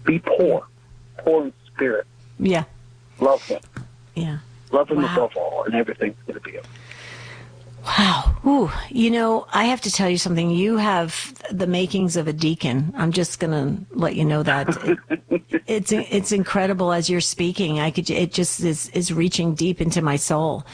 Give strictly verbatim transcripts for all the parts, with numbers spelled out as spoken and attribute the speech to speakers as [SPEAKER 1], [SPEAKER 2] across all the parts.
[SPEAKER 1] Be poor. Poor in spirit.
[SPEAKER 2] Yeah.
[SPEAKER 1] Love him.
[SPEAKER 2] Yeah.
[SPEAKER 1] Love him
[SPEAKER 2] Wow.
[SPEAKER 1] above all, and everything's going to be okay.
[SPEAKER 2] Wow. Ooh, you know, I have to tell you something. You have the makings of a deacon. I'm just going to let you know that. It, it's it's incredible as you're speaking. I could it just is is reaching deep into my soul.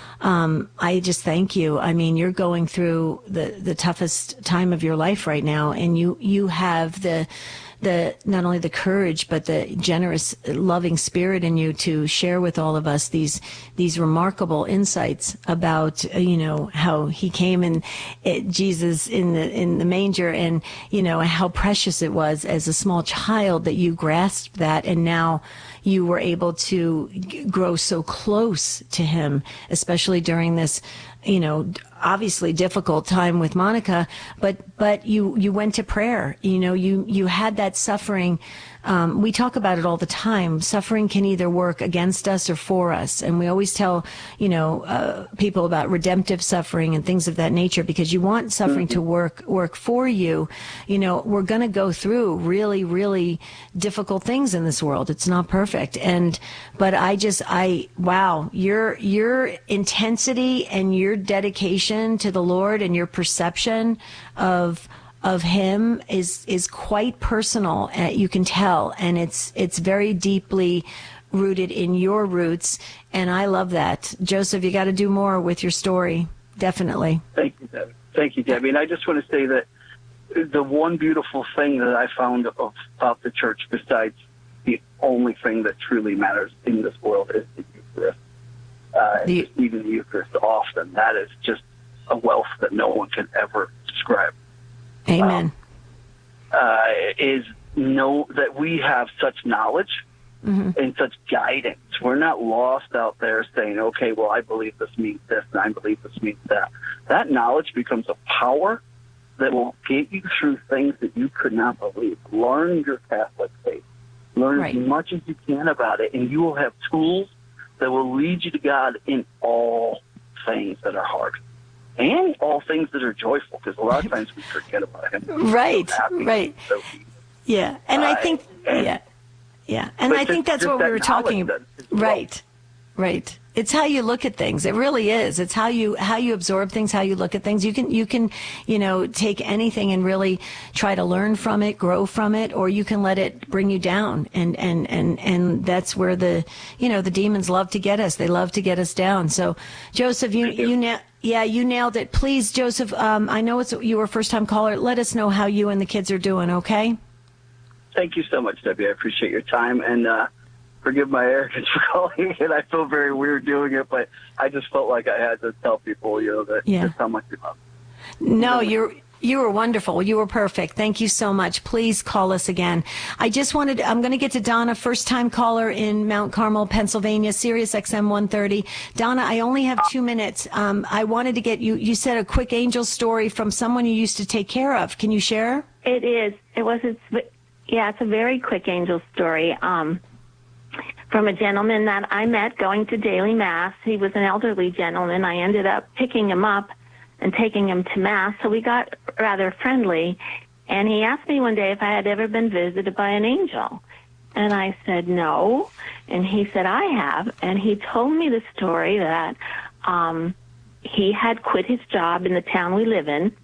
[SPEAKER 2] Um, I just thank you. I mean, you're going through the, the toughest time of your life right now, and you, you have the the not only the courage but the generous, loving spirit in you to share with all of us these these remarkable insights about uh, you know how he came and it, Jesus in the in the manger, and you know how precious it was as a small child that you grasped that, and now you were able to g- grow so close to him, especially during this, you know, obviously difficult time with Monica, but, but you, you went to prayer, you know, you, you had that suffering. Um, we talk about it all the time. Suffering can either work against us or for us. And we always tell, you know, uh, people about redemptive suffering and things of that nature, because you want suffering mm-hmm. to work, work for you. You know, we're going to go through really, really difficult things in this world. It's not perfect. And, but I just, I, wow, your, your intensity and your dedication to the Lord and your perception of, of him is is quite personal. Uh, you can tell, and it's it's very deeply rooted in your roots, and I love that. Joseph, you got to do more with your story, definitely.
[SPEAKER 1] Thank you, Debbie. Thank you, Debbie. And I just want to say that the one beautiful thing that I found of, about the church, besides the only thing that truly matters in this world, is the Eucharist. Uh,
[SPEAKER 2] the,
[SPEAKER 1] even the Eucharist often, that is just a wealth that no one can ever describe.
[SPEAKER 2] Amen.
[SPEAKER 1] Um, uh, is know that we have such knowledge mm-hmm. and such guidance. We're not lost out there saying, okay, well, I believe this means this and I believe this means that. That knowledge becomes a power that will get you through things that you could not believe. Learn your Catholic faith. Learn
[SPEAKER 2] right.
[SPEAKER 1] as much as you can about it, and you will have tools that will lead you to God in all things that are hard. And all things that are joyful, because a lot of times we forget about him.
[SPEAKER 2] Right,
[SPEAKER 1] so happy,
[SPEAKER 2] right.
[SPEAKER 1] So
[SPEAKER 2] yeah, and uh, I think,
[SPEAKER 1] and,
[SPEAKER 2] yeah, yeah. And I think that's what we were talking about. Right, right. It's how you look at things. It really is. It's how you how you absorb things, how you look at things. You can you can you know take anything and really try to learn from it, grow from it, or you can let it bring you down. And and and and that's where the you know the demons love to get us. They love to get us down. So, Joseph, you you now. Yeah, you nailed it. Please, Joseph, um, I know it's you were a first-time caller. Let us know how you and the kids are doing, okay?
[SPEAKER 1] Thank you so much, Debbie. I appreciate your time, and uh, forgive my arrogance for calling it. I feel very weird doing it, but I just felt like I had to tell people, you know, that
[SPEAKER 2] yeah.
[SPEAKER 1] just how much you love
[SPEAKER 2] them. No, you're... You were wonderful. You were perfect. Thank you so much. Please call us again. I just wanted, I'm going to get to Donna, first time caller in Mount Carmel, Pennsylvania, Sirius X M one thirty. Donna, I only have two minutes. Um, I wanted to get you, you said a quick angel story from someone you used to take care of. Can you share?
[SPEAKER 3] It is. It was, it's, yeah, it's a very quick angel story. Um, from a gentleman that I met going to daily mass. He was an elderly gentleman. I ended up picking him up and taking him to mass, so we got rather friendly. And he asked me one day if I had ever been visited by an angel. And I said, no. And he said, I have. And he told me the story that um, he had quit his job in the town we live in,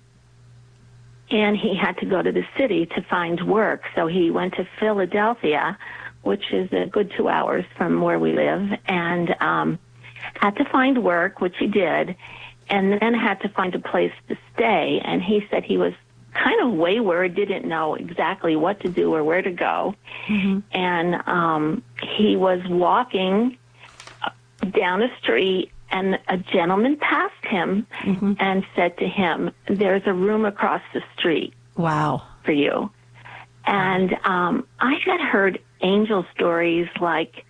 [SPEAKER 3] and he had to go to the city to find work. So he went to Philadelphia, which is a good two hours from where we live, and um, had to find work, which he did, and then had to find a place to stay. And he said he was kind of wayward, didn't know exactly what to do or where to go. Mm-hmm. And um, he was walking down a street, and a gentleman passed him mm-hmm. and said to him, there's a room across the street.
[SPEAKER 2] Wow.
[SPEAKER 3] For you. And um, I had heard angel stories like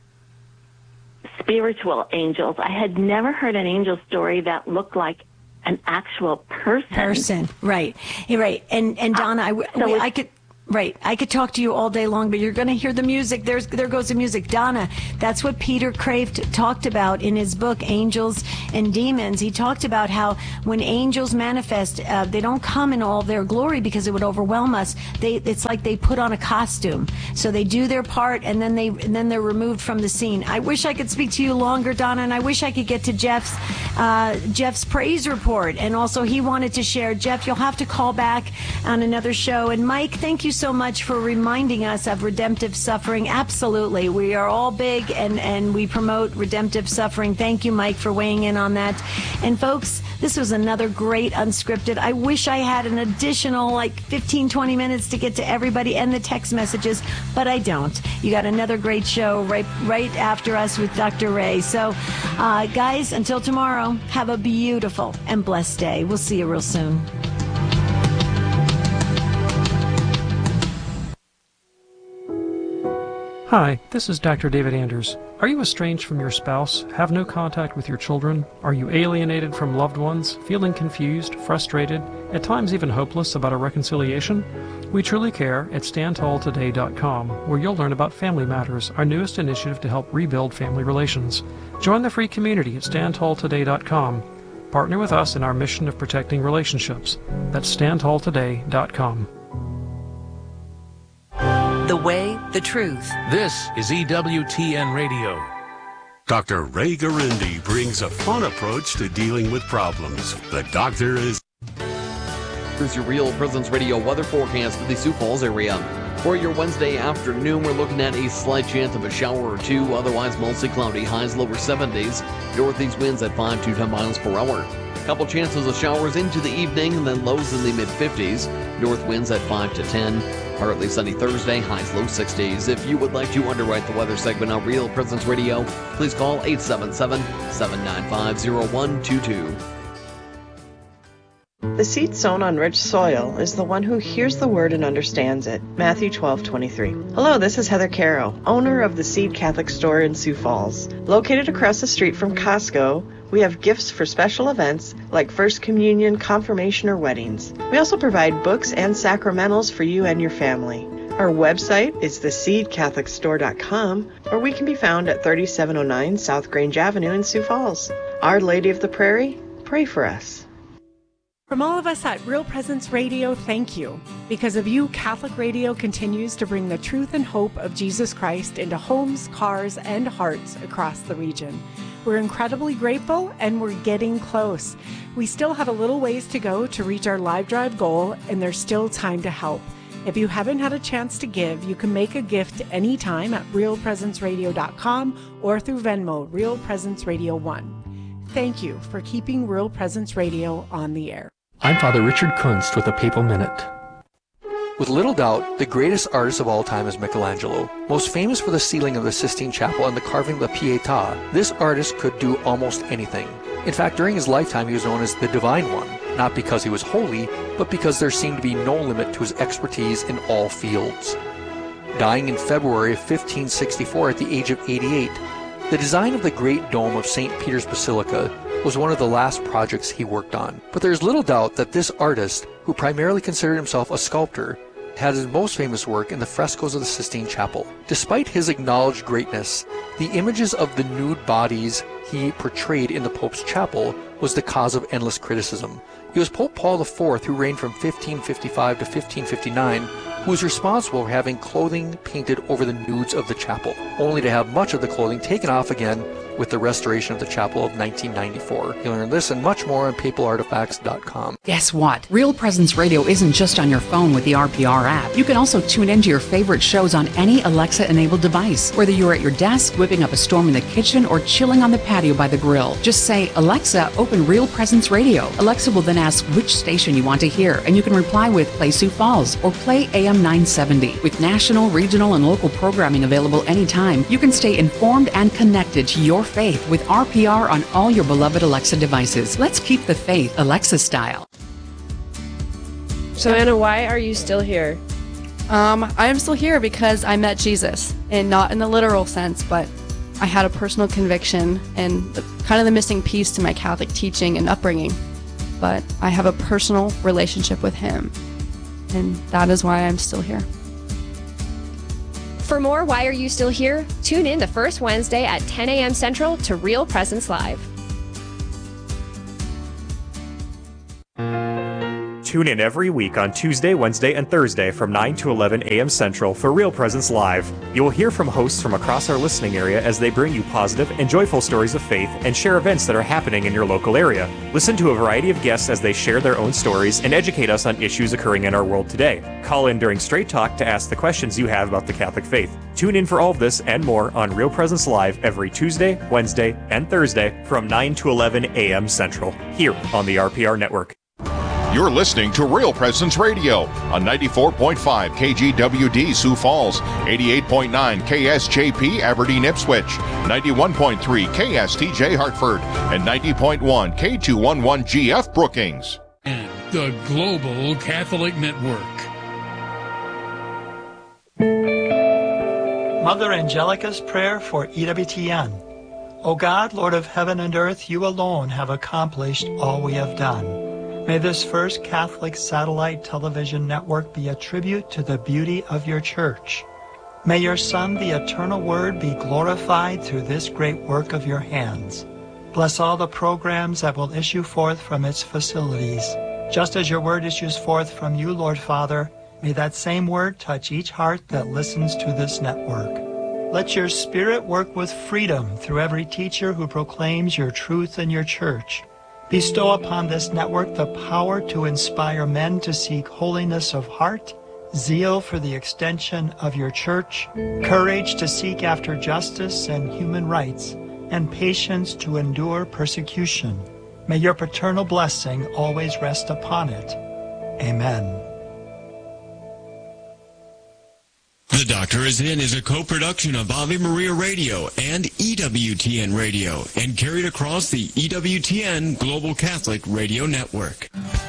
[SPEAKER 3] spiritual angels. I had never heard an angel story that looked like an actual person.
[SPEAKER 2] Person, right, You're right. And and Donna, I,
[SPEAKER 3] so
[SPEAKER 2] we, I could Right. I could talk to you all day long, but you're going to hear the music. There's, there goes the music. Donna, that's what Peter Kraft talked about in his book, Angels and Demons. He talked about how when angels manifest, uh, they don't come in all their glory because it would overwhelm us. They, it's like they put on a costume. So they do their part, and then they, and then they're removed from the scene. I wish I could speak to you longer, Donna, and I wish I could get to Jeff's, uh, Jeff's praise report. And also he wanted to share. Jeff, you'll have to call back on another show. And Mike, thank you so much for reminding us of redemptive suffering. Absolutely. We are all big and, and we promote redemptive suffering. Thank you, Mike, for weighing in on that. And folks, this was another great Unscripted. I wish I had an additional like fifteen, twenty minutes to get to everybody and the text messages, but I don't. You got another great show right, right after us with Doctor Ray. So, uh, guys, until tomorrow, have a beautiful and blessed day. We'll see you real soon.
[SPEAKER 4] Hi, this is Doctor David Anders. Are you estranged from your spouse, have no contact with your children? Are you alienated from loved ones, feeling confused, frustrated, at times even hopeless about a reconciliation? We truly care at stand tall today dot com, where you'll learn about Family Matters, our newest initiative to help rebuild family relations. Join the free community at stand tall today dot com. Partner with us in our mission of protecting relationships. That's stand tall today dot com.
[SPEAKER 5] The way, the truth.
[SPEAKER 6] This is E W T N Radio.
[SPEAKER 7] Doctor Ray Garindi brings a fun approach to dealing with problems. The doctor is...
[SPEAKER 8] Here's your Real Presence Radio weather forecast for the Sioux Falls area. For your Wednesday afternoon, we're looking at a slight chance of a shower or two, otherwise mostly cloudy, highs lower seventies. Northeast winds at five to ten miles per hour. Couple chances of showers into the evening, and then lows in the mid fifties. North winds at five to ten. Partly sunny Thursday, highs low sixties. If you would like to underwrite the weather segment on Real Presence Radio, please call eight seven seven, seven nine five, zero one two two.
[SPEAKER 9] The seed sown on rich soil is the one who hears the word and understands it. Matthew twelve twenty-three. Hello, this is Heather Caro, owner of the Seed Catholic Store in Sioux Falls. Located across the street from Costco, we have gifts for special events like First Communion, Confirmation, or weddings. We also provide books and sacramentals for you and your family. Our website is the seed catholic store dot com, or we can be found at thirty-seven oh nine South Grange Avenue in Sioux Falls. Our Lady of the Prairie, pray for us.
[SPEAKER 10] From all of us at Real Presence Radio, thank you. Because of you, Catholic Radio continues to bring the truth and hope of Jesus Christ into homes, cars, and hearts across the region. We're incredibly grateful, and we're getting close. We still have a little ways to go to reach our live drive goal, and there's still time to help. If you haven't had a chance to give, you can make a gift anytime at real presence radio dot com or through Venmo, Real Presence Radio one. Thank you for keeping Real Presence Radio on the air.
[SPEAKER 11] I'm Father Richard Kunst with a Papal Minute. With little doubt, the greatest artist of all time is Michelangelo. Most famous for the ceiling of the Sistine Chapel and the carving of the Pietà, this artist could do almost anything. In fact, during his lifetime he was known as the Divine One, not because he was holy, but because there seemed to be no limit to his expertise in all fields. Dying in February of fifteen sixty-four at the age of eighty-eight, the design of the Great Dome of Saint Peter's Basilica was one of the last projects he worked on. But there's little doubt that this artist, who primarily considered himself a sculptor, had his most famous work in the frescoes of the Sistine Chapel. Despite his acknowledged greatness, the images of the nude bodies he portrayed in the Pope's chapel was the cause of endless criticism. It was Pope Paul the Fourth, who reigned from fifteen fifty-five to fifteen fifty-nine, who was responsible for having clothing painted over the nudes of the chapel, only to have much of the clothing taken off again with the restoration of the chapel of nineteen ninety-four. You'll learn this and much more on papal artifacts dot com.
[SPEAKER 12] Guess what? Real Presence Radio isn't just on your phone with the R P R app. You can also tune into your favorite shows on any Alexa-enabled device, whether you're at your desk, whipping up a storm in the kitchen, or chilling on the patio by the grill. Just say, Alexa, open Real Presence Radio. Alexa will then ask which station you want to hear, and you can reply with Play Sioux Falls or Play A M nine seventy. With national, regional, and local programming available anytime, you can stay informed and connected to your faith with R P R on all your beloved Alexa devices. Let's keep the faith Alexa style.
[SPEAKER 13] So Anna, why are you still here?
[SPEAKER 14] Um, I am still here because I met Jesus, and not in the literal sense, but I had a personal conviction and the, kind of the missing piece to my Catholic teaching and upbringing. But I have a personal relationship with him. and that is why I'm still here.
[SPEAKER 15] For more Why Are You Still Here? Tune in the first Wednesday at ten a.m. Central to Real Presence Live.
[SPEAKER 16] Tune in every week on Tuesday, Wednesday, and Thursday from nine to eleven a.m. Central for Real Presence Live. You will hear from hosts from across our listening area as they bring you positive and joyful stories of faith and share events that are happening in your local area. Listen to a variety of guests as they share their own stories and educate us on issues occurring in our world today. Call in during Straight Talk to ask the questions you have about the Catholic faith. Tune in for all of this and more on Real Presence Live every Tuesday, Wednesday, and Thursday from nine to eleven a.m. Central, here on the R P R Network.
[SPEAKER 17] You're listening to Real Presence Radio on ninety-four point five K G W D Sioux Falls, eighty-eight point nine K S J P Aberdeen Ipswich, ninety-one point three K S T J Hartford, and ninety point one K two eleven G F Brookings.
[SPEAKER 6] And the Global Catholic Network.
[SPEAKER 18] Mother Angelica's Prayer for E W T N. O God, Lord of heaven and earth, you alone have accomplished all we have done. May this first Catholic satellite television network be a tribute to the beauty of your church. May your Son, the eternal Word, be glorified through this great work of your hands. Bless all the programs that will issue forth from its facilities. Just as your word issues forth from you, Lord Father, may that same word touch each heart that listens to this network. Let your Spirit work with freedom through every teacher who proclaims your truth in your church. Bestow upon this network the power to inspire men to seek holiness of heart, zeal for the extension of your church, courage to seek after justice and human rights, and patience to endure persecution. May your paternal blessing always rest upon it. Amen.
[SPEAKER 19] The Doctor Is In is a co-production of Ave Maria Radio and E W T N Radio and carried across the E W T N Global Catholic Radio Network.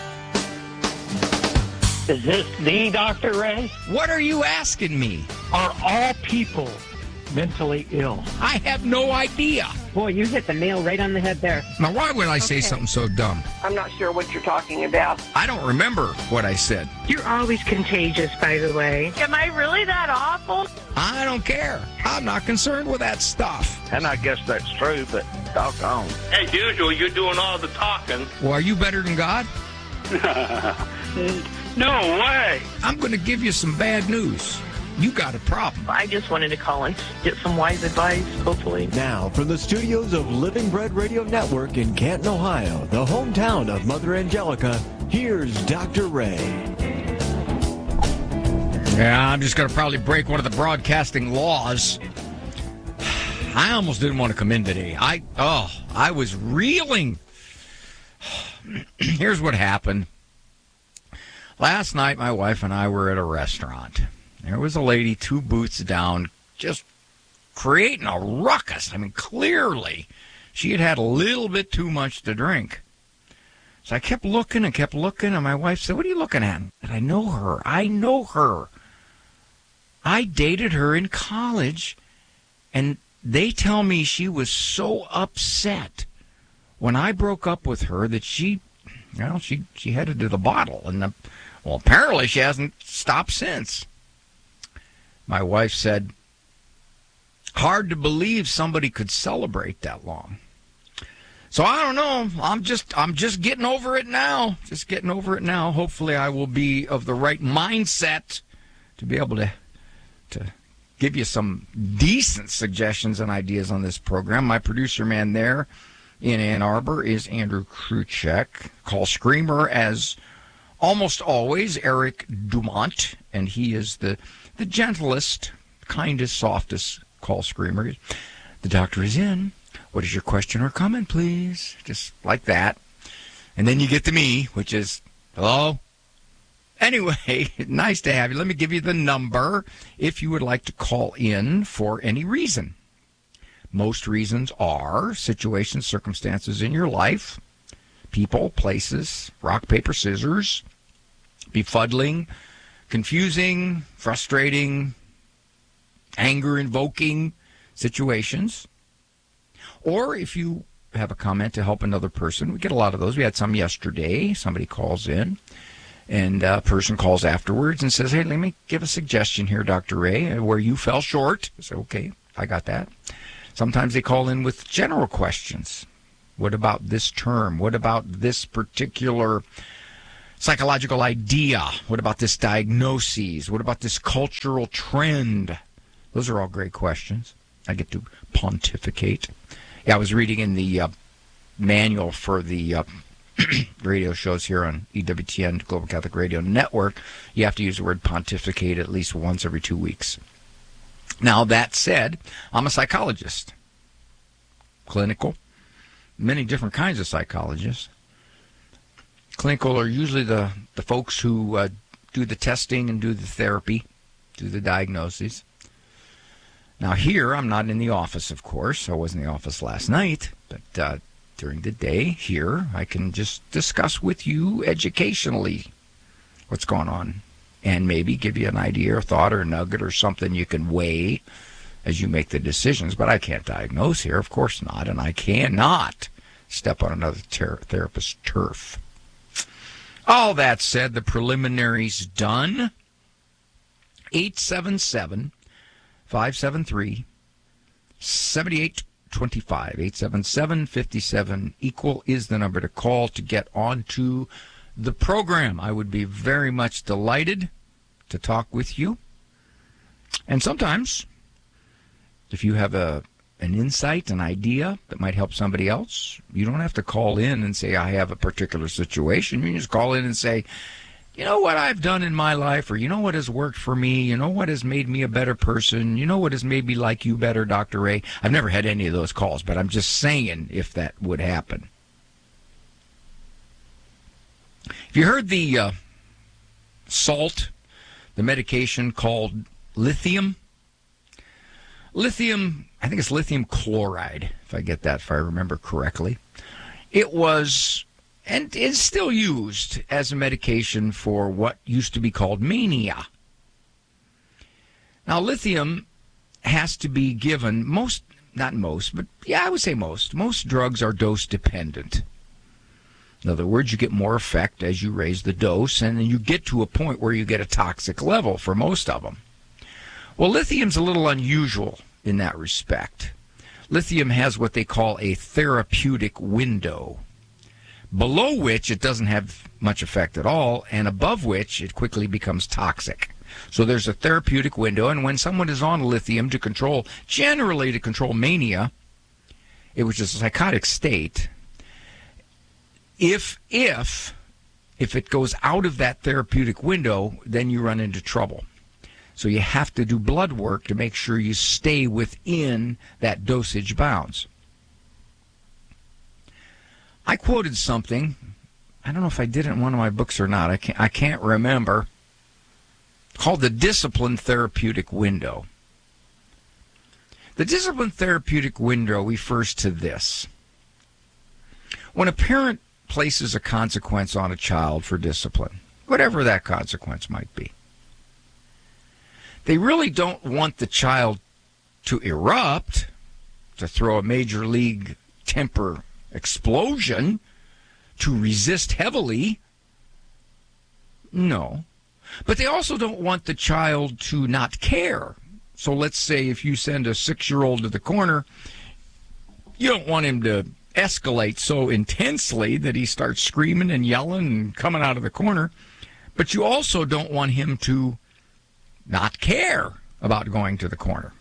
[SPEAKER 20] Is this the Doctor Ray?
[SPEAKER 21] What are you asking me?
[SPEAKER 20] Are all people mentally ill?
[SPEAKER 21] I have no idea.
[SPEAKER 20] Boy, you hit the nail right on the head there.
[SPEAKER 21] Now, why would I say okay. something so dumb?
[SPEAKER 22] I'm not sure what you're talking about.
[SPEAKER 21] I don't remember what I said.
[SPEAKER 22] You're always contagious, by the way.
[SPEAKER 23] Am I really that awful?
[SPEAKER 21] I don't care. I'm not concerned with that stuff.
[SPEAKER 24] And I guess that's true, but doggone.
[SPEAKER 25] As usual, you're doing all the talking.
[SPEAKER 21] Well, are you better than God?
[SPEAKER 25] No way.
[SPEAKER 21] I'm going to give you some bad news. You got a problem.
[SPEAKER 23] I just wanted to call and get some wise advice, hopefully.
[SPEAKER 26] Now, from the studios of Living Bread Radio Network in Canton, Ohio, the hometown of Mother Angelica, here's Doctor Ray.
[SPEAKER 21] Yeah, I'm just going to probably break one of the broadcasting laws. I almost didn't want to come in today. I, oh, I was reeling. Here's what happened. Last night, my wife and I were at a restaurant. There was a lady two booths down just creating a ruckus. I mean, clearly she had had a little bit too much to drink. So I kept looking and kept looking, and my wife said, "What are you looking at?" And I know her. I know her. I dated her in college, and they tell me she was so upset when I broke up with her that she, well, she, she headed to the bottle. And, the, well, apparently she hasn't stopped since. My wife said, hard to believe somebody could celebrate that long. So I don't know. I'm just I'm just getting over it now. Just getting over it now. Hopefully I will be of the right mindset to be able to to give you some decent suggestions and ideas on this program. My producer man there in Ann Arbor is Andrew Kruchek. Call Screamer, as almost always, Eric Dumont, and he is the The gentlest, kindest, softest call screamer. The Doctor Is In. What is your question or comment, please? Just like that. And then you get to me, which is, hello? Anyway, nice to have you. Let me give you the number if you would like to call in for any reason. Most reasons are situations, circumstances in your life, people, places, rock, paper, scissors, befuddling, confusing, frustrating, anger-invoking situations. Or if you have a comment to help another person, we get a lot of those. We had some yesterday. Somebody calls in And a person calls afterwards and says, hey, let me give a suggestion here, Doctor Ray, where you fell short. I say, okay, I got that. Sometimes they call in with general questions. What about this term? What about this particular psychological idea? What about this diagnosis? What about this cultural trend? Those are all great questions. I get to pontificate. Yeah, I was reading in the uh, manual for the uh, radio shows here on E W T N, Global Catholic Radio Network. You have to use the word pontificate at least once every two weeks. Now, that said, I'm a psychologist. Clinical. Many different kinds of psychologists. Clinical are usually the, the folks who uh, do the testing and do the therapy, do the diagnoses. Now here, I'm not in the office, of course. I was in the office last night, but uh, during the day here, I can just discuss with you educationally what's going on and maybe give you an idea or thought or nugget or something you can weigh as you make the decisions. But I can't diagnose here, of course not, and I cannot step on another ter- therapist's turf. All that said, the preliminaries done. eight seven seven, five seven three, seven eight two five. eight seven seven, five seven, equal is the number to call to get onto the program. I would be very much delighted to talk with you. And sometimes, if you have a an insight, an idea that might help somebody else, you don't have to call in and say, I have a particular situation. You can just call in and say, you know what I've done in my life, or you know what has worked for me, you know what has made me a better person, you know what has made me like you better, Doctor Ray. I've never had any of those calls, but I'm just saying if that would happen. Have you heard the uh, salt, the medication called lithium? Lithium, I think it's lithium chloride, if I get that, if I remember correctly. It was, and is still used as a medication for what used to be called mania. Now, lithium has to be given, most, not most, but yeah, I would say most. Most drugs are dose dependent. In other words, you get more effect as you raise the dose, and then you get to a point where you get a toxic level for most of them. Well, lithium's a little unusual in that respect. Lithium has what they call a therapeutic window, below which it doesn't have much effect at all, and above which it quickly becomes toxic. So there's a therapeutic window, and when someone is on lithium to control, generally to control mania, it was just a psychotic state, if, if, if it goes out of that therapeutic window, then you run into trouble. So you have to do blood work to make sure you stay within that dosage bounds. I quoted something, I don't know if I did it in one of my books or not, I can't, I can't remember, called the discipline therapeutic window. The discipline therapeutic window refers to this. When a parent places a consequence on a child for discipline, whatever that consequence might be, they really don't want the child to erupt, to throw a major league temper explosion, to resist heavily. No. But they also don't want the child to not care. So let's say if you send a six-year-old to the corner, you don't want him to escalate so intensely that he starts screaming and yelling and coming out of the corner. But you also don't want him to not care about going to the corner.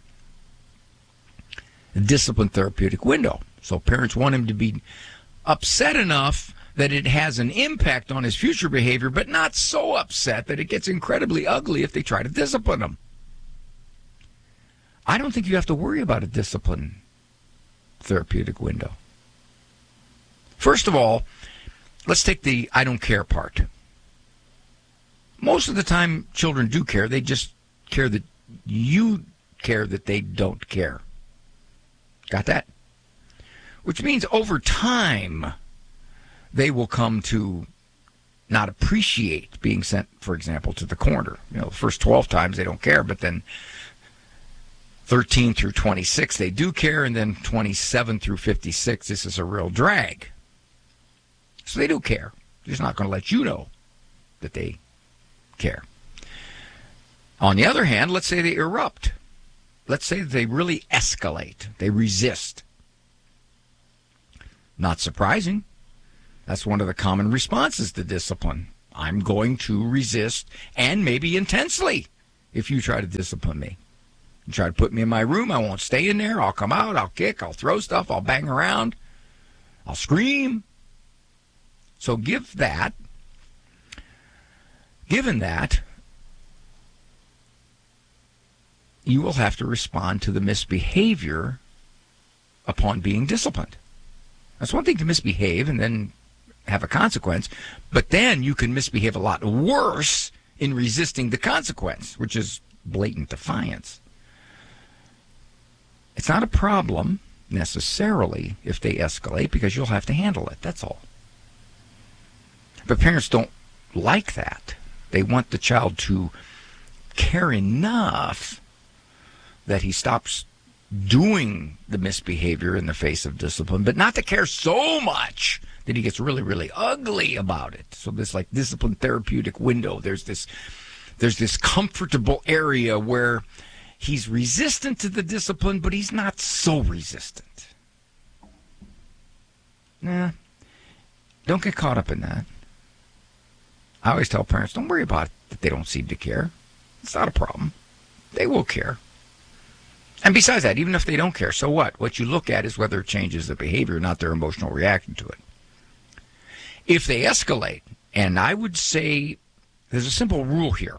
[SPEAKER 21] A discipline therapeutic window. So parents want him to be upset enough that it has an impact on his future behavior, but not so upset that it gets incredibly ugly if they try to discipline him. I don't think you have to worry about a discipline therapeutic window. First of all, let's take the I don't care part. Most of the time, children do care. They just care that you care that they don't care. Got that? Which means over time, they will come to not appreciate being sent, for example, to the corner. You know, the first twelve times they don't care, but then thirteen through twenty-six they do care, and then twenty-seven through fifty-six, this is a real drag. So they do care. They're just not going to let you know. that they care. On the other hand, let's say they erupt. Let's say they really escalate. They resist. Not surprising. That's one of the common responses to discipline. I'm going to resist, and maybe intensely, if you try to discipline me. You try to put me in my room, I won't stay in there. I'll come out, I'll kick, I'll throw stuff, I'll bang around, I'll scream. So give that. Given that, you will have to respond to the misbehavior upon being disciplined. That's one thing to misbehave and then have a consequence, but then you can misbehave a lot worse in resisting the consequence, which is blatant defiance. It's not a problem necessarily if they escalate, because you'll have to handle it. That's all. But parents don't like that. They want the child to care enough that he stops doing the misbehavior in the face of discipline, but not to care so much that he gets really, really ugly about it. So this like discipline therapeutic window, there's this there's this comfortable area where he's resistant to the discipline, but he's not so resistant. Nah, don't get caught up in that. I always tell parents, don't worry about it that they don't seem to care. It's not a problem. They will care. And besides that, even if they don't care, so what? What you look at is whether it changes the behavior, not their emotional reaction to it. If they escalate, and I would say there's a simple rule here.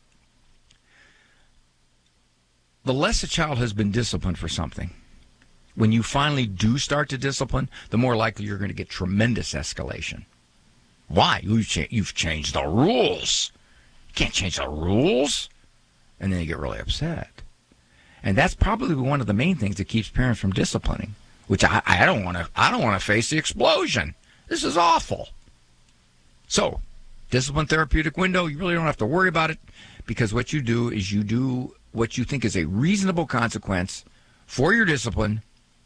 [SPEAKER 21] The less a child has been disciplined for something, when you finally do start to discipline, the more likely you're going to get tremendous escalation. Why? You've, cha- you've changed the rules. You can't change the rules. And then you get really upset. And that's probably one of the main things that keeps parents from disciplining, which I, I don't want to. I don't want to face the explosion. This is awful. So, discipline therapeutic window, you really don't have to worry about it, because what you do is you do what you think is a reasonable consequence for your discipline,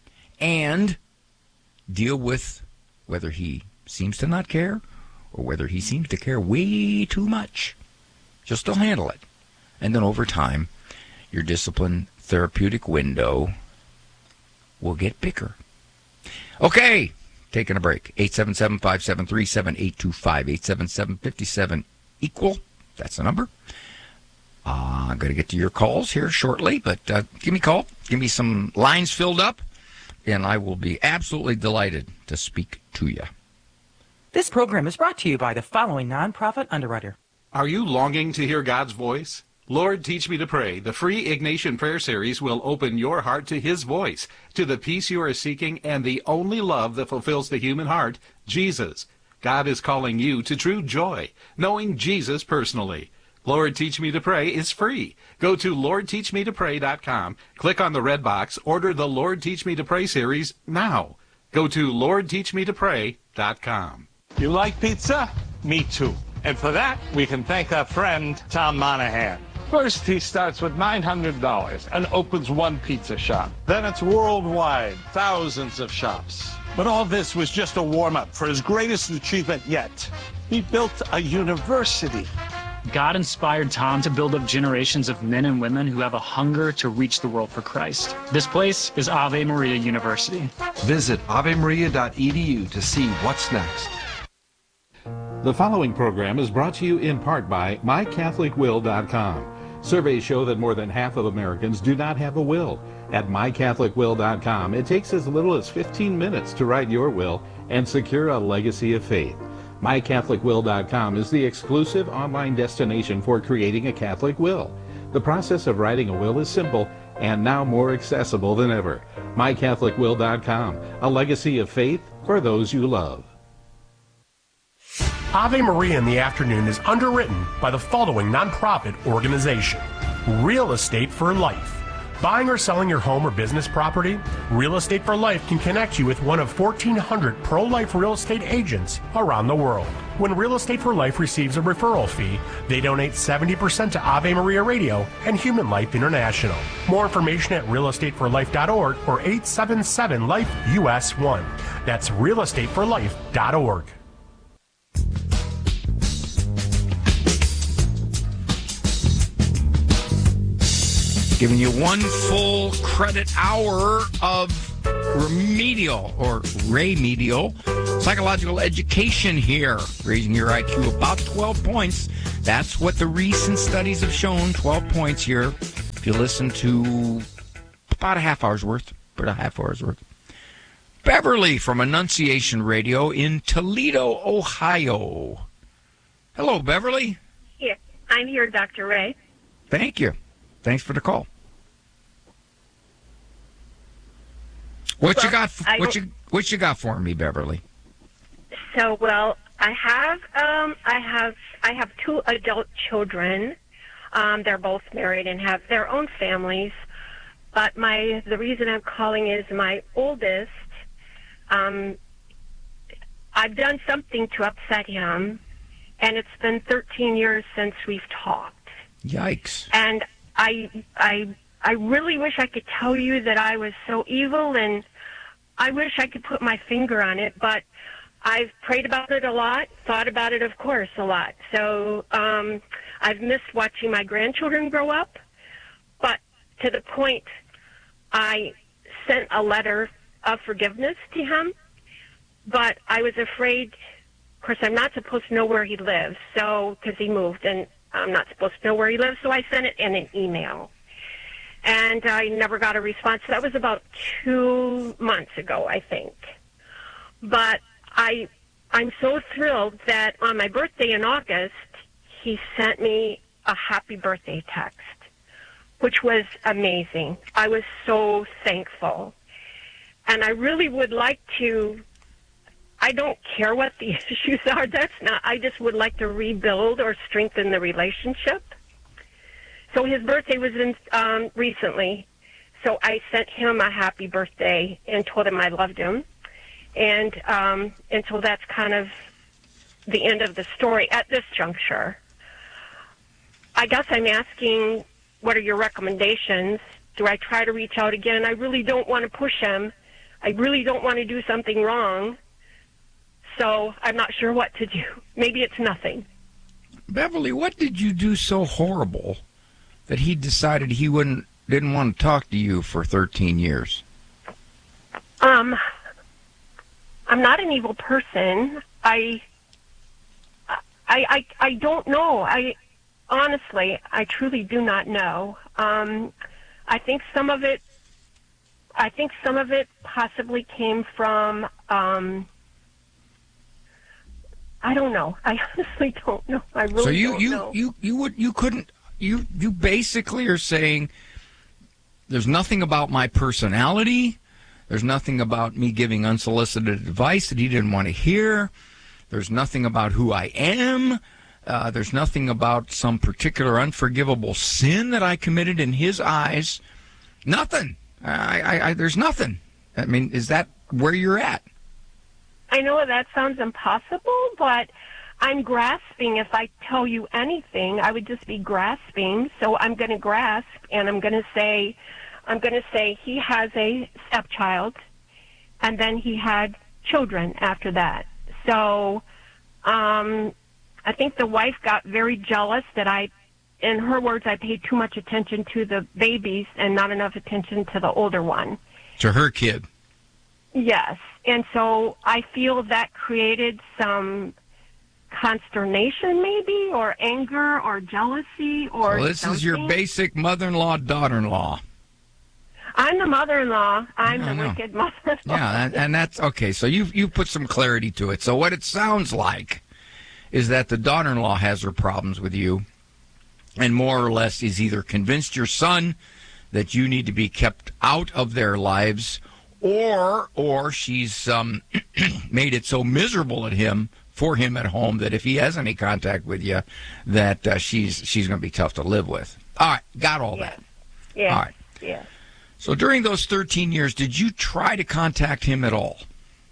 [SPEAKER 21] and deal with whether he seems to not care or whether he seems to care way too much. You'll still handle it. And then over time, your discipline therapeutic window will get bigger. Okay, taking a break. eight seven seven, five seven three, seven eight two five, eight seven seven, five seven equal. That's the number. Uh, I'm going to get to your calls here shortly, but uh, give me a call. Give me some lines filled up, and I will be absolutely delighted to speak to you.
[SPEAKER 1] This program is brought to you by the following nonprofit underwriter.
[SPEAKER 2] Are you longing to hear God's voice? Lord, Teach Me to Pray, the free Ignatian Prayer Series, will open your heart to His voice, to the peace you are seeking, and the only love that fulfills the human heart, Jesus. God is calling you to true joy, knowing Jesus personally. Lord, Teach Me to Pray is free. Go to lord teach me to pray dot com, click on the red box, order the Lord, Teach Me to Pray series now. Go to lord teach me to pray dot com.
[SPEAKER 3] You like pizza? Me too. And for that, we can thank our friend, Tom Monahan. First, he starts with nine hundred dollars and opens one pizza shop. Then it's worldwide, thousands of shops. But all this was just a warm-up for his greatest achievement yet. He built a university.
[SPEAKER 4] God inspired Tom to build up generations of men and women who have a hunger to reach the world for Christ. This place is Ave Maria University.
[SPEAKER 5] Visit ave maria dot e d u to see what's next.
[SPEAKER 7] The following program is brought to you in part by my catholic will dot com. Surveys show that more than half of Americans do not have a will. At my catholic will dot com, it takes as little as fifteen minutes to write your will and secure a legacy of faith. my catholic will dot com is the exclusive online destination for creating a Catholic will. The process of writing a will is simple and now more accessible than ever. my catholic will dot com, a legacy of faith for those you love.
[SPEAKER 27] Ave Maria in the Afternoon is underwritten by the following nonprofit organization: Real Estate for Life. Buying or selling your home or business property? Real Estate for Life can connect you with one of fourteen hundred pro-life real estate agents around the world. When Real Estate for Life receives a referral fee, they donate seventy percent to Ave Maria Radio and Human Life International. More information at real estate for life dot org or eight seven seven life U S one. That's real estate for life dot org.
[SPEAKER 21] Giving you one full credit hour of remedial or remedial psychological education here, raising your I Q about twelve points. That's what the recent studies have shown, twelve points here. If you listen to about a half hour's worth, about a half hour's worth. Beverly from Annunciation Radio in Toledo, Ohio. Hello, Beverly.
[SPEAKER 22] Here. I'm here, Doctor Ray.
[SPEAKER 21] Thank you. Thanks for the call. What well, you got? For, what you what you got for me, Beverly?
[SPEAKER 22] So, well, I have um, I have I have two adult children. Um, they're both married and have their own families. But my the reason I'm calling is my oldest. Um, I've done something to upset him, and it's been thirteen years since we've talked.
[SPEAKER 21] Yikes!
[SPEAKER 22] And I I I really wish I could tell you that I was so evil, and I wish I could put my finger on it, but I've prayed about it a lot, thought about it, of course, a lot. So um, I've missed watching my grandchildren grow up, but to the point I sent a letter of forgiveness to him, but I was afraid, of course, I'm not supposed to know where he lives, so because he moved, and I'm not supposed to know where he lives, so I sent it in an email. And I never got a response. That was about two months ago, I think. But I, I'm so thrilled that on my birthday in August, he sent me a happy birthday text, which was amazing. I was so thankful. And I really would like to, I don't care what the issues are. That's not, I just would like to rebuild or strengthen the relationship. So his birthday was in, um, recently, so I sent him a happy birthday and told him I loved him. And, um, and so that's kind of the end of the story at this juncture. I guess I'm asking, what are your recommendations? Do I try to reach out again? I really don't want to push him. I really don't want to do something wrong. So I'm not sure what to do. Maybe it's nothing.
[SPEAKER 21] Beverly, what did you do so horrible that he decided he wouldn't didn't want to talk to you for thirteen years?
[SPEAKER 22] Um, I'm not an evil person. I, I, I, I don't know. I honestly, I truly do not know. Um, I think some of it, I think some of it possibly came from. Um, I don't know. I honestly don't know. I really
[SPEAKER 21] so you,
[SPEAKER 22] don't
[SPEAKER 21] you,
[SPEAKER 22] know.
[SPEAKER 21] you, you would you couldn't. You you basically are saying there's nothing about my personality, there's nothing about me giving unsolicited advice that he didn't want to hear, there's nothing about who I am, uh, there's nothing about some particular unforgivable sin that I committed in his eyes. Nothing. I, I, I there's nothing. I mean, is that where you're at?
[SPEAKER 22] I know that sounds impossible, but I'm grasping. If I tell you anything, I would just be grasping. So I'm going to grasp, and I'm going to say, I'm going to say he has a stepchild, and then he had children after that. So um, I think the wife got very jealous that I, in her words, I paid too much attention to the babies and not enough attention to the older one.
[SPEAKER 21] To her kid.
[SPEAKER 22] Yes. And so I feel that created some consternation maybe, or anger, or jealousy, or
[SPEAKER 21] so this
[SPEAKER 22] something.
[SPEAKER 21] is your basic mother-in-law, daughter-in-law.
[SPEAKER 22] I'm the mother-in-law. I'm
[SPEAKER 21] I
[SPEAKER 22] the
[SPEAKER 21] know.
[SPEAKER 22] wicked mother-in-law.
[SPEAKER 21] Yeah, and, and that's okay. So you've, you've put some clarity to it. So what it sounds like is that the daughter-in-law has her problems with you, and more or less is either convinced your son that you need to be kept out of their lives, or or she's um, made it so miserable at him for him at home that if he has any contact with you, that uh, she's she's going to be tough to live with. All right, got all
[SPEAKER 22] yeah.
[SPEAKER 21] that.
[SPEAKER 22] Yeah.
[SPEAKER 21] All right.
[SPEAKER 22] Yeah.
[SPEAKER 21] So during those thirteen years, did you try to contact him at all?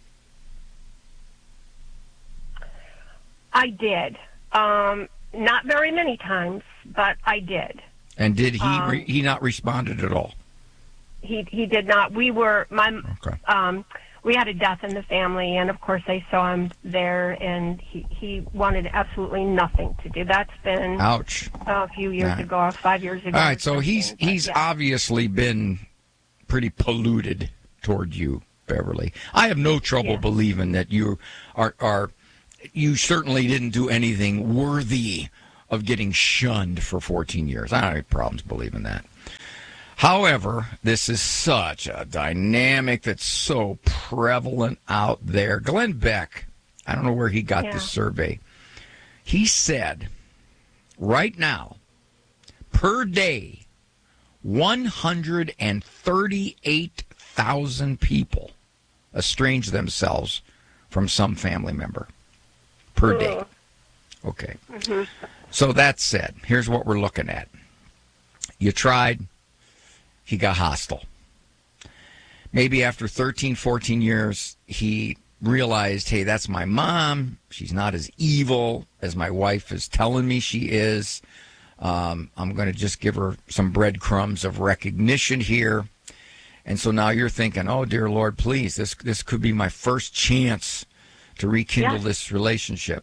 [SPEAKER 22] I did. Um, not very many times, but I did.
[SPEAKER 21] And did he
[SPEAKER 22] Um,
[SPEAKER 21] re- he not responded at all?
[SPEAKER 22] He he did not. We were my
[SPEAKER 21] Okay.
[SPEAKER 22] um we had a death in the family, and of course I saw him there, and he, he wanted absolutely nothing to do. That's been
[SPEAKER 21] ouch
[SPEAKER 22] uh, a few years
[SPEAKER 21] nah.
[SPEAKER 22] ago, five years ago.
[SPEAKER 21] All right, so he's he's
[SPEAKER 22] yeah.
[SPEAKER 21] obviously been pretty polluted toward you, Beverly. I have no trouble
[SPEAKER 22] yeah.
[SPEAKER 21] believing that you are are you certainly didn't do anything worthy of getting shunned for fourteen years. I don't have any problems believing that. However, this is such a dynamic that's so prevalent out there. Glenn Beck, I don't know where he got
[SPEAKER 22] yeah.
[SPEAKER 21] this survey. He said, right now, per day, one hundred thirty-eight thousand people estrange themselves from some family member per
[SPEAKER 22] Ugh.
[SPEAKER 21] day. Okay.
[SPEAKER 22] Mm-hmm.
[SPEAKER 21] So that said, here's what we're looking at. You tried. He got hostile. Maybe after thirteen, fourteen years, he realized, hey, that's my mom. She's not as evil as my wife is telling me she is. Um, I'm going to just give her some breadcrumbs of recognition here. And so now you're thinking, oh, dear Lord, please, this this could be my first chance to rekindle
[SPEAKER 22] yes.
[SPEAKER 21] this relationship.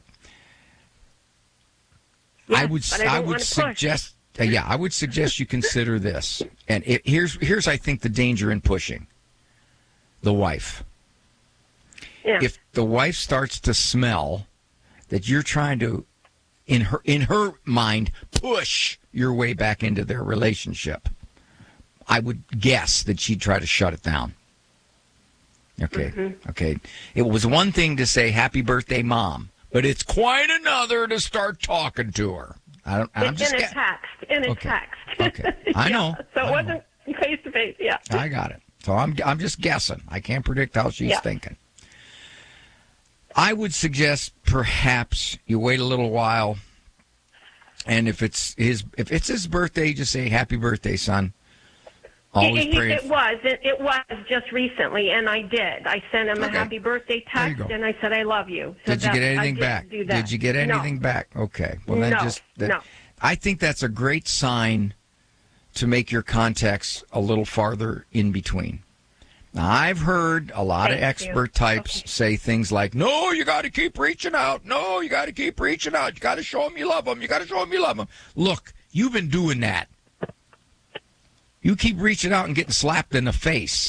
[SPEAKER 22] Yes,
[SPEAKER 21] I would
[SPEAKER 22] I,
[SPEAKER 21] I would suggest... Uh, yeah, I would suggest you consider this. And it, here's, here's I think, the danger in pushing. The wife.
[SPEAKER 22] Yeah.
[SPEAKER 21] If the wife starts to smell that you're trying to, in her in her mind, push your way back into their relationship, I would guess that she'd try to shut it down. Okay,
[SPEAKER 22] mm-hmm.
[SPEAKER 21] okay. It was one thing to say, happy birthday, Mom, but it's quite another to start talking to her. I don't, I'm
[SPEAKER 22] in
[SPEAKER 21] just
[SPEAKER 22] a
[SPEAKER 21] get,
[SPEAKER 22] text. In a
[SPEAKER 21] okay.
[SPEAKER 22] text.
[SPEAKER 21] Okay. I know.
[SPEAKER 22] yeah, so it
[SPEAKER 21] I
[SPEAKER 22] wasn't face to face. Yeah.
[SPEAKER 21] I got it. So I'm I'm just guessing. I can't predict how she's
[SPEAKER 22] yeah.
[SPEAKER 21] thinking. I would suggest perhaps you wait a little while, and if it's his if it's his birthday, just say happy birthday, son. Always
[SPEAKER 22] He, he,
[SPEAKER 21] praying.
[SPEAKER 22] it was. It, it was just recently, and I did. I sent him
[SPEAKER 21] Okay.
[SPEAKER 22] a happy birthday text, and I said, I love you. So
[SPEAKER 21] did you
[SPEAKER 22] that,
[SPEAKER 21] get anything
[SPEAKER 22] I did
[SPEAKER 21] back?
[SPEAKER 22] do that.
[SPEAKER 21] Did you get anything
[SPEAKER 22] no.
[SPEAKER 21] back? Okay. Well, then
[SPEAKER 22] no,
[SPEAKER 21] just that,
[SPEAKER 22] no.
[SPEAKER 21] I think that's a great sign to make your contacts a little farther in between. Now, I've heard a lot
[SPEAKER 22] Thank
[SPEAKER 21] of expert
[SPEAKER 22] you.
[SPEAKER 21] types
[SPEAKER 22] okay.
[SPEAKER 21] say things like, no, you got to keep reaching out. No, you got to keep reaching out. You got to show them you love them. You got to show them you love them. Look, you've been doing that. You keep reaching out and getting slapped in the face.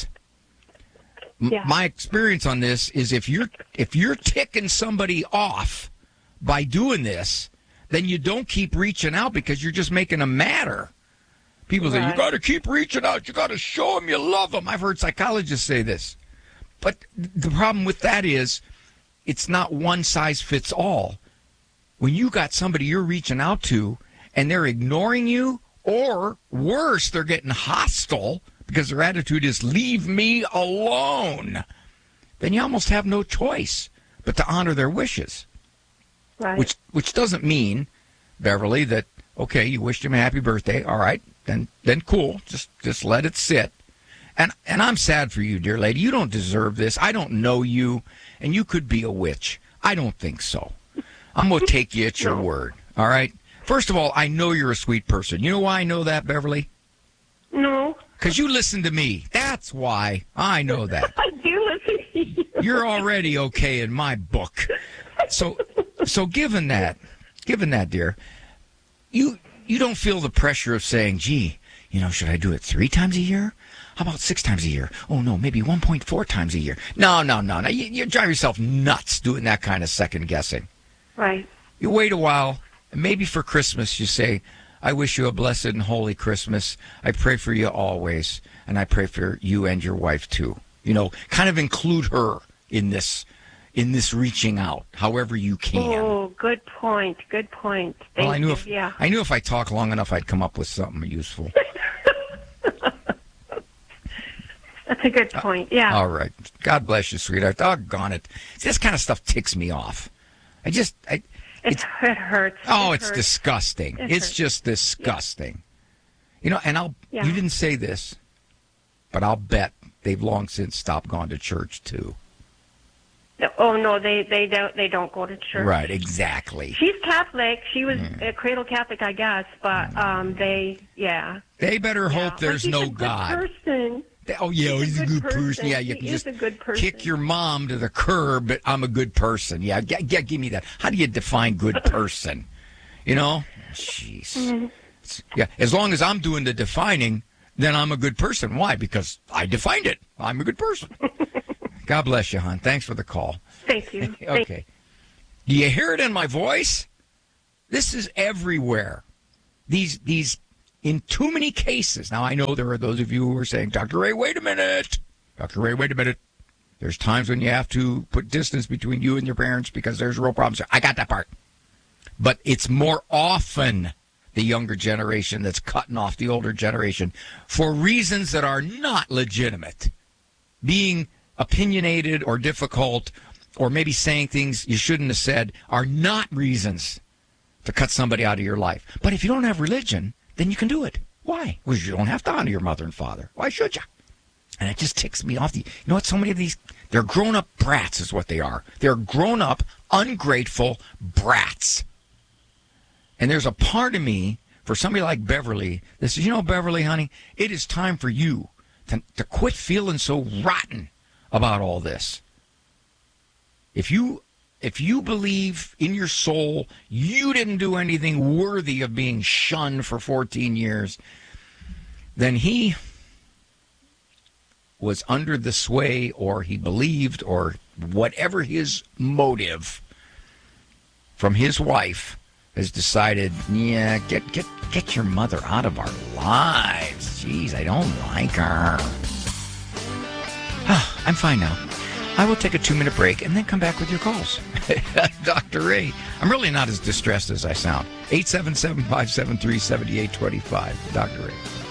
[SPEAKER 21] M-
[SPEAKER 22] yeah.
[SPEAKER 21] My experience on this is if you're if you're ticking somebody off by doing this, then you don't keep reaching out because you're just making them madder. People say,
[SPEAKER 22] right.
[SPEAKER 21] you got to keep reaching out. You got to show them you love them. I've heard psychologists say this. But the problem with that is it's not one size fits all. When you got somebody you're reaching out to and they're ignoring you, or worse, they're getting hostile because their attitude is leave me alone, then you almost have no choice but to honor their wishes.
[SPEAKER 22] Right.
[SPEAKER 21] Which which doesn't mean, Beverly, that, okay, you wished him a happy birthday. All right, then then cool. Just just let it sit. And and I'm sad for you, dear lady. You don't deserve this. I don't know you, and you could be a witch. I don't think so. I'm going to take you at your
[SPEAKER 22] no.
[SPEAKER 21] word, all right? First of all, I know you're a sweet person. You know why I know that, Beverly?
[SPEAKER 22] No.
[SPEAKER 21] Because you listen to me. That's why I know that.
[SPEAKER 22] I do listen to you.
[SPEAKER 21] You're already okay in my book. So, so given that, given that, dear, you you don't feel the pressure of saying, gee, you know, should I do it three times a year? How about six times a year? Oh, no, maybe one point four times a year. No, no, no, no. You, you drive yourself nuts doing that kind of second guessing.
[SPEAKER 22] Right.
[SPEAKER 21] You wait a while. And maybe for Christmas you say, I wish you a blessed and holy Christmas. I pray for you always, and I pray for you and your wife too. You know, kind of include her in this in this reaching out, however you can.
[SPEAKER 22] Oh, good point. Good point. Thank
[SPEAKER 21] well, I knew
[SPEAKER 22] you.
[SPEAKER 21] if
[SPEAKER 22] yeah.
[SPEAKER 21] I knew if I talked long enough, I'd come up with something useful.
[SPEAKER 22] That's a good point. Yeah.
[SPEAKER 21] Uh, all right. God bless you, sweetheart. Doggone it. This kind of stuff ticks me off. I just I.
[SPEAKER 22] It's, it hurts.
[SPEAKER 21] Oh,
[SPEAKER 22] it
[SPEAKER 21] it's
[SPEAKER 22] hurts.
[SPEAKER 21] disgusting.
[SPEAKER 22] It
[SPEAKER 21] it's
[SPEAKER 22] hurts.
[SPEAKER 21] just disgusting. Yeah. You know, and I'll,
[SPEAKER 22] yeah.
[SPEAKER 21] you didn't say this, but I'll bet they've long since stopped going to church too.
[SPEAKER 22] Oh no, they they don't they don't go to church.
[SPEAKER 21] Right, exactly.
[SPEAKER 22] She's Catholic. She was
[SPEAKER 21] Mm.
[SPEAKER 22] a cradle Catholic, I guess, but um, they yeah.
[SPEAKER 21] They better
[SPEAKER 22] yeah.
[SPEAKER 21] hope there's
[SPEAKER 22] well,
[SPEAKER 21] no
[SPEAKER 22] she's a good
[SPEAKER 21] God.
[SPEAKER 22] person.
[SPEAKER 21] Oh, yeah, he's, he's a good, good person. person. Yeah, you
[SPEAKER 22] he
[SPEAKER 21] can
[SPEAKER 22] is
[SPEAKER 21] just
[SPEAKER 22] a good person.
[SPEAKER 21] Kick your mom to the curb, but I'm a good person. Yeah, g- g- give me that. How do you define good person? You know? Jeez. Mm-hmm. Yeah, as long as I'm doing the defining, then I'm a good person. Why? Because I defined it. I'm a good person. God bless you, hon. Thanks for the call.
[SPEAKER 22] Thank you.
[SPEAKER 21] Okay.
[SPEAKER 22] Thank-
[SPEAKER 21] Do you hear it in my voice? This is everywhere. These, these, in too many cases. Now, I know there are those of you who are saying, Doctor Ray, wait a minute. Doctor Ray, wait a minute. There's times when you have to put distance between you and your parents because there's real problems. I got that part. But it's more often the younger generation that's cutting off the older generation for reasons that are not legitimate. Being opinionated or difficult or maybe saying things you shouldn't have said are not reasons to cut somebody out of your life. But if you don't have religion, then you can do it. Why? Because you don't have to honor your mother and father. Why should you? And it just ticks me off. You know what? So many of these, they're grown-up brats is what they are. They're grown-up, ungrateful brats. And there's a part of me, for somebody like Beverly, that says, you know, Beverly, honey, it is time for you to, to quit feeling so rotten about all this. If you if you believe in your soul you didn't do anything worthy of being shunned for fourteen years, then he was under the sway, or he believed, or whatever his motive from his wife has decided, yeah, get get get your mother out of our lives. Jeez, I don't like her. I'm fine now. I will take a two-minute break and then come back with your calls. Doctor Ray, I'm really not as distressed as I sound. eight seven seven, five seven three, seven eight two five. Doctor Ray.